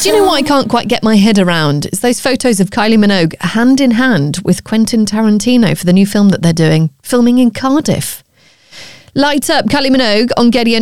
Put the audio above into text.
Do you know what I can't quite get my head around? It's those photos of Kylie Minogue hand in hand with Quentin Tarantino for the new film that they're doing, filming in Cardiff. Light up Kylie Minogue on Gedi